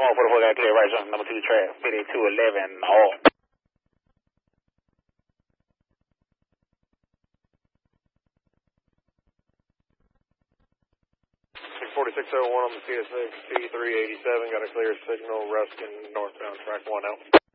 144 got clear right junction number 2 track 5211 all. 4601 on the CSX P387, got a clear signal, Ruskin northbound track 1 out.